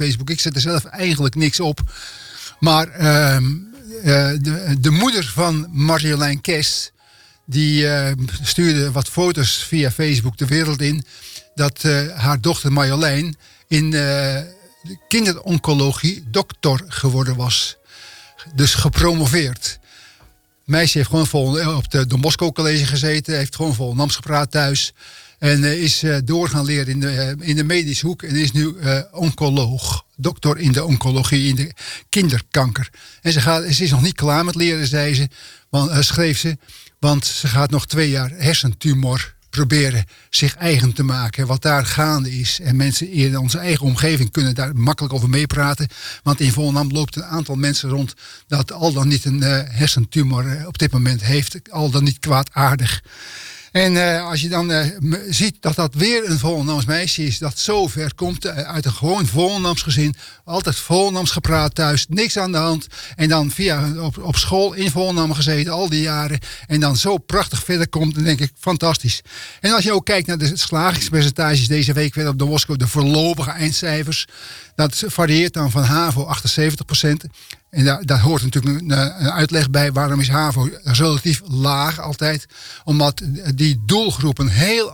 Facebook. Ik zet er zelf eigenlijk niks op. Maar de moeder van Marjolein Kest, die stuurde wat foto's via Facebook de wereld in. Dat haar dochter Marjolein in de kinderoncologie dokter geworden was. Dus gepromoveerd. Het meisje heeft gewoon vol op de Don Bosco College gezeten. Heeft gewoon vol Nams gepraat thuis. En is door gaan leren in de medische hoek. En is nu oncoloog. Dokter in de oncologie, in de kinderkanker. En ze is nog niet klaar met leren, zei ze. Schreef ze. Want ze gaat nog 2 jaar hersentumor proberen zich eigen te maken. Wat daar gaande is. En mensen in onze eigen omgeving kunnen daar makkelijk over meepraten. Want in Volendam loopt een aantal mensen rond dat al dan niet een hersentumor op dit moment heeft. Al dan niet kwaadaardig. En als je dan ziet dat dat weer een Volendams meisje is, dat zo ver komt uit een gewoon Volendams gezin, altijd Volendams gepraat thuis, niks aan de hand. En dan op school in Volendam gezeten, al die jaren. En dan zo prachtig verder komt, dan denk ik, fantastisch. En als je ook kijkt naar de slagingspercentages deze week weer op de WOSCO, de voorlopige eindcijfers, dat varieert dan van HAVO 78%. En daar hoort natuurlijk een uitleg bij. Waarom is HAVO relatief laag altijd? Omdat die doelgroep een heel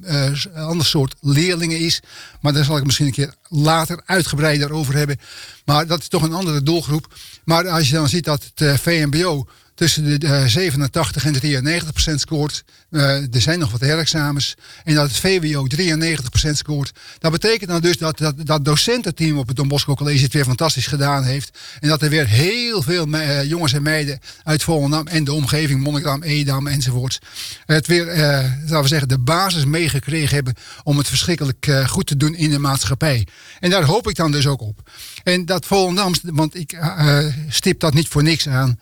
ander soort leerlingen is. Maar daar zal ik misschien een keer later uitgebreider over hebben. Maar dat is toch een andere doelgroep. Maar als je dan ziet dat het VMBO tussen de 87 en de 93% scoort. Er zijn nog wat herexamens. En dat het VWO 93% scoort. Dat betekent dan dus dat docententeam op het Don Bosco College het weer fantastisch gedaan heeft. En dat er weer heel veel jongens en meiden uit Volendam en de omgeving, Monnikendam, Edam enzovoorts, het weer, laten we zeggen, de basis meegekregen hebben om het verschrikkelijk goed te doen in de maatschappij. En daar hoop ik dan dus ook op. En dat Volendams, want ik stip dat niet voor niks aan.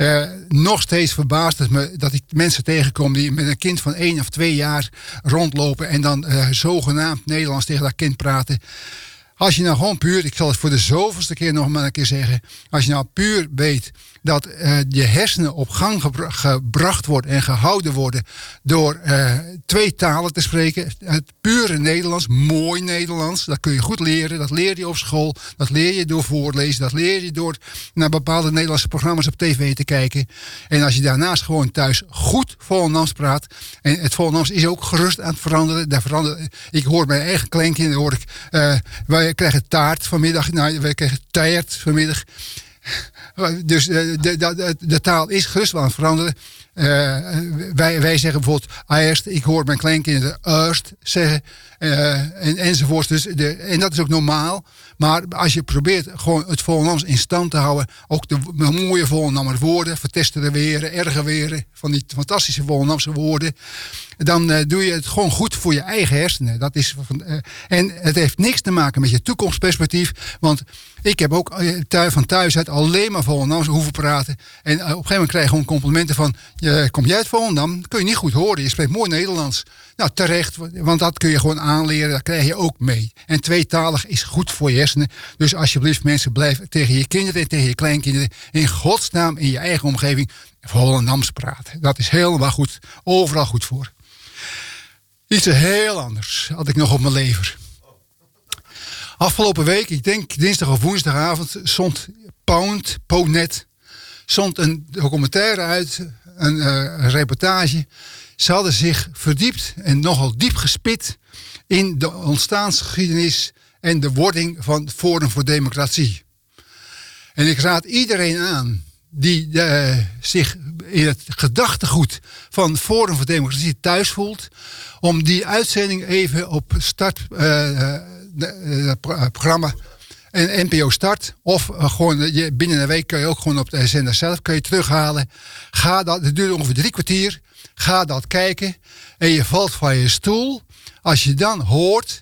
Nog steeds verbaast het me dat ik mensen tegenkom die met een kind van 1 of 2 jaar rondlopen en dan zogenaamd Nederlands tegen dat kind praten. Als je nou gewoon puur, ik zal het voor de zoveelste keer nog maar een keer zeggen. Als je nou puur weet dat je hersenen op gang gebracht worden en gehouden worden door 2 talen te spreken. Het pure Nederlands, mooi Nederlands, dat kun je goed leren. Dat leer je op school, dat leer je door voorlezen, dat leer je door naar bepaalde Nederlandse programma's op tv te kijken. En als je daarnaast gewoon thuis goed Volendams praat. En het Volendams is ook gerust aan het veranderen. Ik hoor mijn eigen kleinkinderen, wij krijgen taart vanmiddag. Nou, wij krijgen taart vanmiddag. Dus de taal is gerust aan het veranderen. Wij zeggen bijvoorbeeld eerst. Ik hoor mijn kleinkinderen eerst zeggen. Enzovoort. Dus en dat is ook normaal. Maar als je probeert gewoon het Volendams in stand te houden. Ook de mooie Volendammer woorden. Vertesteren weren, erger weren. Van die fantastische Volendamse woorden. Dan doe je het gewoon goed voor je eigen hersenen. Dat is en het heeft niks te maken met je toekomstperspectief. Want ik heb ook van thuis uit alleen maar Volendams hoeven praten. En op een gegeven moment krijg je gewoon complimenten van, kom jij uit Volendam? Dat kun je niet goed horen. Je spreekt mooi Nederlands. Nou, terecht. Want dat kun je gewoon aanleren. Dat krijg je ook mee. En tweetalig is goed voor je hersenen. Dus alsjeblieft mensen, blijf tegen je kinderen en tegen je kleinkinderen in godsnaam in je eigen omgeving Volendams praten. Dat is helemaal goed. Overal goed voor. Iets heel anders had ik nog op mijn lever. Afgelopen week, ik denk dinsdag of woensdagavond, zond PoundNet zond een documentaire uit, een reportage. Ze hadden zich verdiept en nogal diep gespit in de ontstaansgeschiedenis en de wording van Forum voor Democratie. En ik raad iedereen aan die zich in het gedachtegoed van Forum voor Democratie thuis voelt, om die uitzending even op start programma en NPO Start of gewoon binnen een week kun je ook gewoon op de zender zelf kun je terughalen. Het duurt ongeveer 3 kwartier. Ga dat kijken en je valt van je stoel als je dan hoort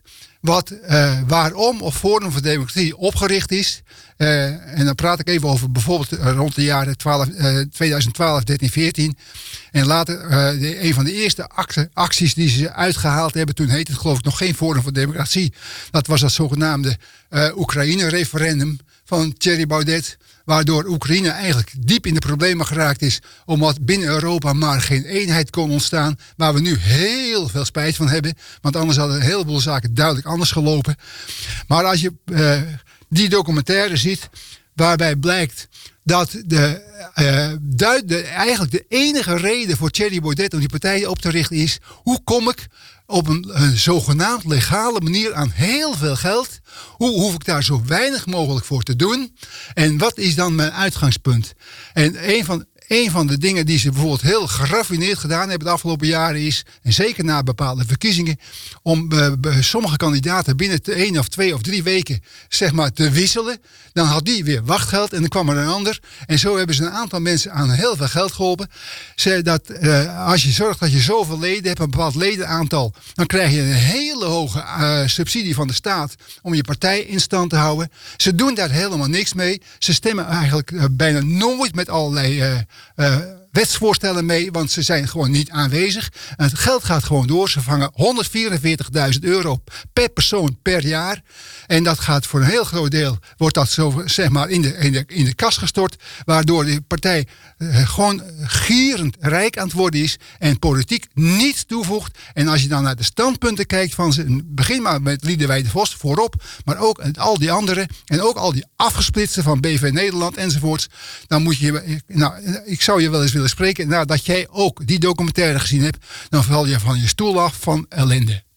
waarom of Forum voor Democratie opgericht is. En dan praat ik even over bijvoorbeeld rond de jaren 2012, 13, 14. En later een van de eerste acties die ze uitgehaald hebben. Toen heette het geloof ik nog geen Forum voor Democratie. Dat was dat zogenaamde Oekraïne-referendum van Thierry Baudet. Waardoor Oekraïne eigenlijk diep in de problemen geraakt is. Omdat binnen Europa maar geen eenheid kon ontstaan. Waar we nu heel veel spijt van hebben. Want anders hadden een heleboel zaken duidelijk anders gelopen. Maar als je die documentaire ziet, waarbij blijkt dat eigenlijk de enige reden voor Thierry Baudet om die partij op te richten is: hoe kom ik op een zogenaamd legale manier aan heel veel geld? Hoe hoef ik daar zo weinig mogelijk voor te doen? En wat is dan mijn uitgangspunt? En een van de dingen die ze bijvoorbeeld heel geraffineerd gedaan hebben de afgelopen jaren is, en zeker na bepaalde verkiezingen, om sommige kandidaten binnen 1 of 2 of 3 weken zeg maar te wisselen. Dan had die weer wachtgeld en dan kwam er een ander. En zo hebben ze een aantal mensen aan heel veel geld geholpen. Als je zorgt dat je zoveel leden hebt, een bepaald ledenaantal, dan krijg je een hele hoge subsidie van de staat om je partij in stand te houden. Ze doen daar helemaal niks mee. Ze stemmen eigenlijk bijna nooit met allerlei wetsvoorstellen mee, want ze zijn gewoon niet aanwezig. En het geld gaat gewoon door. Ze vangen €144.000 per persoon per jaar. En dat gaat voor een heel groot deel, wordt dat zo zeg maar in de kas gestort, waardoor de partij gewoon gierend rijk aan het worden is en politiek niets toevoegt. En als je dan naar de standpunten kijkt van ze, begin maar met Liedewij de Vos voorop, maar ook al die anderen en ook al die afgesplitsten van BV Nederland enzovoorts, dan moet je, ik zou je wel eens willen spreken, nadat jij ook die documentaire gezien hebt, dan val je van je stoel af van ellende.